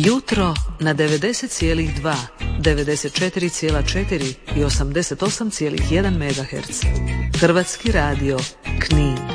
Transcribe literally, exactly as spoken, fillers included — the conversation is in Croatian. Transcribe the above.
Jutro na devedeset zarez dva, devedeset četiri zarez četiri i osamdeset osam zarez jedan megaherca. Hrvatski radio, Knin.